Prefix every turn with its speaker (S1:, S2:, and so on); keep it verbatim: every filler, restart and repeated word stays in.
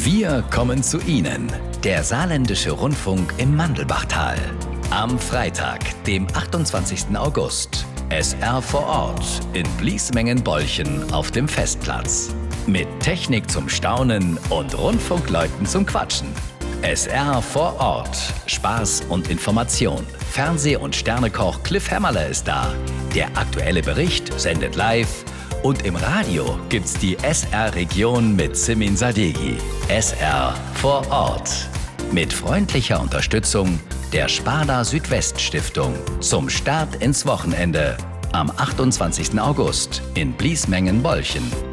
S1: Wir kommen zu Ihnen, der Saarländische Rundfunk im Mandelbachtal. Am Freitag, dem achtundzwanzigsten August, S R vor Ort in Bliesmengen-Bolchen auf dem Festplatz. Mit Technik zum Staunen und Rundfunkleuten zum Quatschen. S R vor Ort, Spaß und Information. Fernseh- und Sternekoch Cliff Hämmerle ist da. Der aktuelle Bericht sendet live. Und im Radio gibt's die S R-Region mit Simin Sadeghi. S R vor Ort. Mit freundlicher Unterstützung der Sparda Südwest Stiftung. Zum Start ins Wochenende am achtundzwanzigsten August in Bliesmengen-Bolchen.